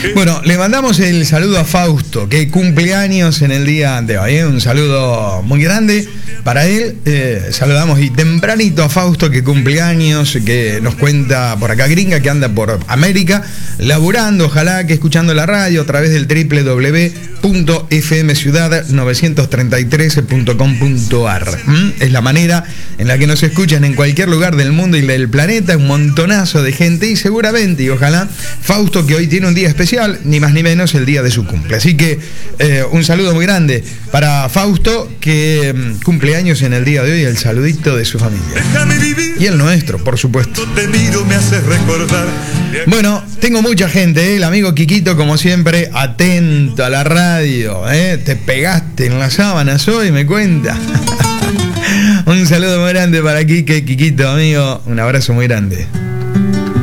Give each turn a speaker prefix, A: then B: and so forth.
A: Bueno, le mandamos el saludo a Fausto, que cumple años en el día de hoy. Un saludo muy grande para él. Saludamos y tempranito a Fausto, que cumple años, que nos cuenta por acá gringa, que anda por América, laburando, ojalá que escuchando la radio a través del www.fmciudad933.com.ar. Es la manera en la que nos escuchan en cualquier lugar del mundo y del planeta, un montonazo de gente, y seguramente, y ojalá, Fausto, que hoy tiene un día especial, ni más ni menos el día de su cumple. Así que un saludo muy grande para Fausto, que cumple años en el día de hoy, el saludito de su familia. Y el nuestro, por supuesto. Bueno, tengo mucha gente, el amigo Quiquito, como siempre, atento a la radio. Te pegaste en las sábanas hoy, me cuenta. Un saludo muy grande para Quique, Quiquito, amigo. Un abrazo muy grande.